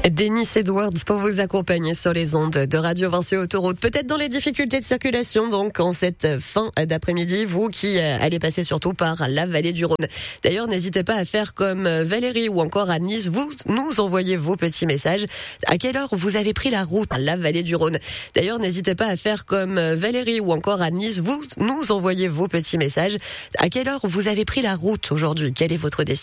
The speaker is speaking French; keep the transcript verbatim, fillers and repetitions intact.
Denis Edwards pour vous accompagner sur les ondes de Radio Vinci Autoroute. Peut-être dans les difficultés de circulation, donc, en cette fin d'après-midi, vous qui allez passer surtout par la vallée du Rhône. D'ailleurs, n'hésitez pas à faire comme Valérie ou encore à Nice. Vous nous envoyez vos petits messages. À quelle heure vous avez pris la route à la vallée du Rhône? D'ailleurs, n'hésitez pas à faire comme Valérie ou encore à Nice. Vous nous envoyez vos petits messages. À quelle heure vous avez pris la route aujourd'hui? Quelle est votre destination?